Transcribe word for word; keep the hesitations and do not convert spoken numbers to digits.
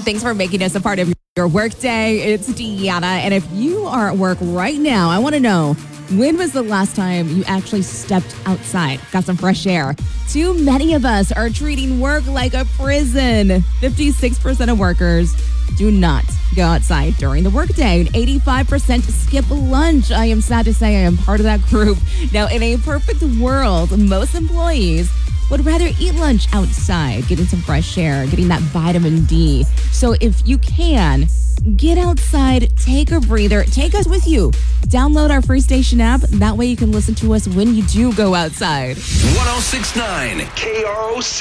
Thanks for making us a part of your workday. It's Deanna. And if you are at work right now, I want to know, when was the last time you actually stepped outside, got some fresh air? Too many of us are treating work like a prison. fifty-six percent of workers do not go outside during the workday, and eighty-five percent skip lunch. I am sad to say I am part of that group. Now, in a perfect world, most employees would rather eat lunch outside, getting some fresh air, getting that vitamin D. So if you can, get outside, take a breather, take us with you. Download our free station app. That way you can listen to us when you do go outside. one oh six point nine K R O C.